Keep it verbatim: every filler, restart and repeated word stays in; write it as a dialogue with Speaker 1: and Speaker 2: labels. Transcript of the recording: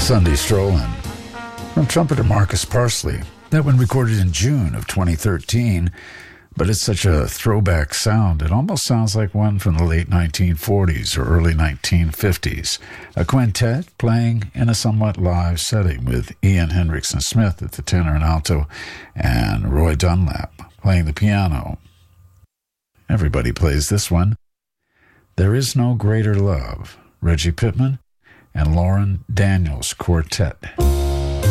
Speaker 1: Sunday Strollin' from trumpeter Marcus Parsley. That one recorded in June of twenty thirteen, but it's such a throwback sound. It almost sounds like one from the late nineteen forties or early nineteen fifties. A quintet playing in a somewhat live setting with Ian Hendrickson Smith at the tenor and alto and Roy Dunlap playing the piano. Everybody plays this one. There Is No Greater Love, Reggie Pittman and Lauren Daniels Quartet.